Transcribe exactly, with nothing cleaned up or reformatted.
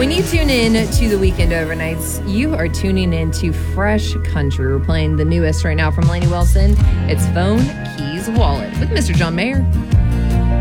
When you tune in to the Weekend Overnights, you are tuning in to Fresh Country. We're playing the newest right now from Lainey Wilson. It's Phone, Keys, Wallet with Mister John Mayer.